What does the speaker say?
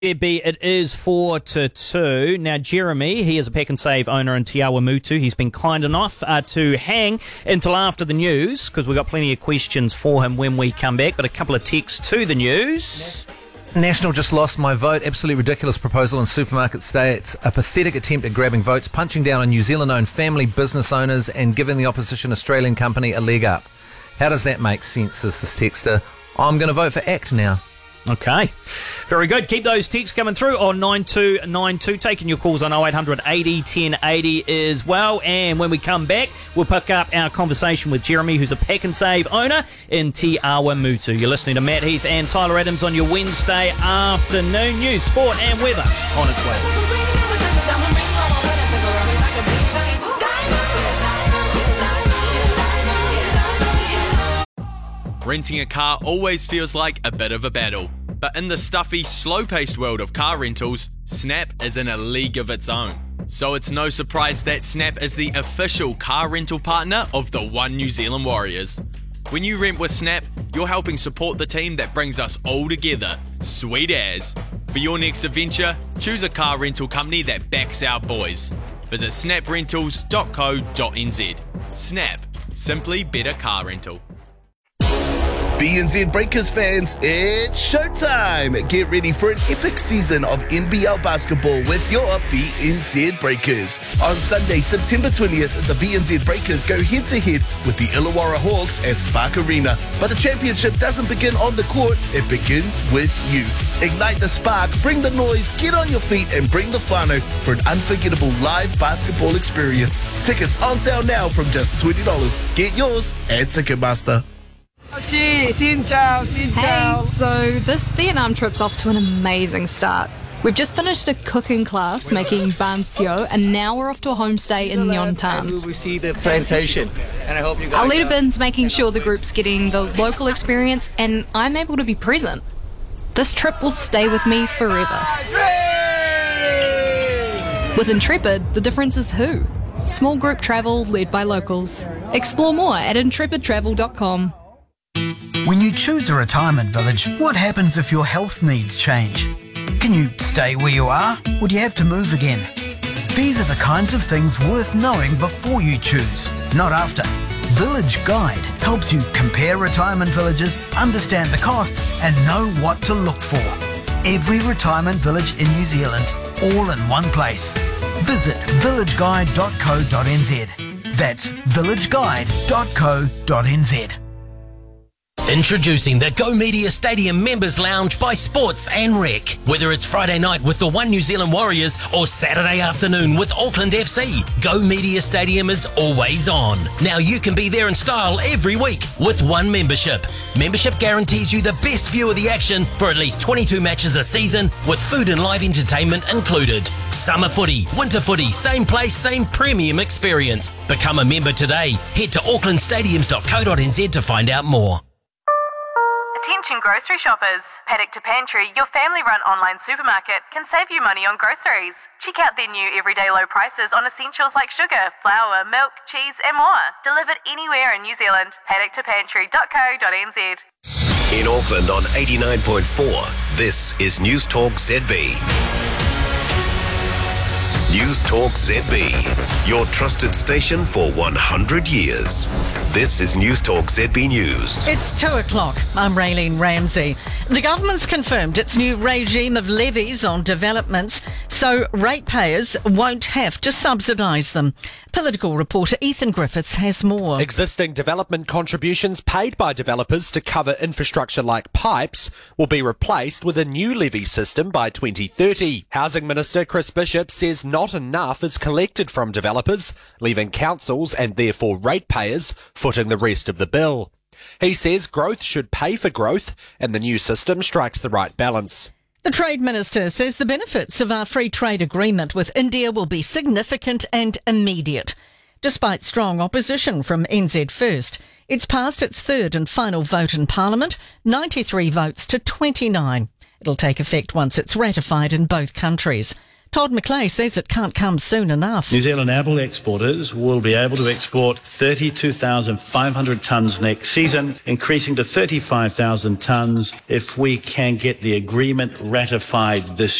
It is 4-2. Now, Jeremy, he is a Pack and Save owner in Te Awamutu. He's been kind enough to hang until after the news because we've got plenty of questions for him when we come back. But a couple of texts to the news. National just lost my vote. Absolutely ridiculous proposal in supermarket states. A pathetic attempt at grabbing votes, punching down on New Zealand-owned family business owners and giving the opposition Australian company a leg up. How does that make sense, says this texter? I'm going to vote for ACT now. Okay, very good. Keep those texts coming through on 9292. Taking your calls on 0800 80 1080 as well. And when we come back, we'll pick up our conversation with Jeremy, who's a Pack and Save owner in Te Awamutu. You're listening to Matt Heath and Tyler Adams on your Wednesday afternoon. News, sport and weather on its way. Renting a car always feels like a bit of a battle, but in the stuffy, slow-paced world of car rentals, Snap is in a league of its own. So it's no surprise that Snap is the official car rental partner of the One New Zealand Warriors. When you rent with Snap, you're helping support the team that brings us all together. Sweet as. For your next adventure, choose a car rental company that backs our boys. Visit snaprentals.co.nz. Snap. Simply better car rental. BNZ Breakers fans, it's showtime! Get ready for an epic season of NBL basketball with your BNZ Breakers. On Sunday, September 20th, the BNZ Breakers go head-to-head with the Illawarra Hawks at Spark Arena. But the championship doesn't begin on the court, it begins with you. Ignite the spark, bring the noise, get on your feet and bring the whānau for an unforgettable live basketball experience. Tickets on sale now from just $20. Get yours at Ticketmaster. Xin chào, xin chào. Hey, so this Vietnam trip's off to an amazing start. We've just finished a cooking class making ban sio, and now we're off to a homestay in Nhon Tam. We will see the plantation, and I hope you guys. Our leader Bin's making sure the group's getting the local experience, and I'm able to be present. This trip will stay with me forever. With Intrepid, the difference is who. Small group travel led by locals. Explore more at intrepidtravel.com. When you choose a retirement village, what happens if your health needs change? Can you stay where you are, or do you have to move again? These are the kinds of things worth knowing before you choose, not after. Village Guide helps you compare retirement villages, understand the costs, and know what to look for. Every retirement village in New Zealand, all in one place. Visit villageguide.co.nz. That's villageguide.co.nz. Introducing the Go Media Stadium Members Lounge by Sports and Rec. Whether it's Friday night with the One New Zealand Warriors or Saturday afternoon with Auckland FC, Go Media Stadium is always on. Now you can be there in style every week with one membership. Membership guarantees you the best view of the action for at least 22 matches a season with food and live entertainment included. Summer footy, winter footy, same place, same premium experience. Become a member today. Head to aucklandstadiums.co.nz to find out more. Attention grocery shoppers. Paddock to Pantry, your family-run online supermarket, can save you money on groceries. Check out their new everyday low prices on essentials like sugar, flour, milk, cheese and more. Delivered anywhere in New Zealand. paddocktoPantry.co.nz. In Auckland on 89.4, this is News Talk ZB. News Talk ZB, your trusted station for 100 years. This is News Talk ZB News. It's 2 o'clock. I'm Raylene Ramsey. The government's confirmed its new regime of levies on developments, so ratepayers won't have to subsidise them. Political reporter Ethan Griffiths has more. Existing development contributions paid by developers to cover infrastructure like pipes will be replaced with a new levy system by 2030. Housing Minister Chris Bishop says not enough is collected from developers, leaving councils and therefore ratepayers footing the rest of the bill. He says growth should pay for growth and the new system strikes the right balance. The Trade Minister says the benefits of our free trade agreement with India will be significant and immediate. Despite strong opposition from NZ First, it's passed its third and final vote in Parliament, 93 votes to 29. It'll take effect once it's ratified in both countries. Todd McClay says it can't come soon enough. New Zealand apple exporters will be able to export 32,500 tonnes next season, increasing to 35,000 tonnes if we can get the agreement ratified this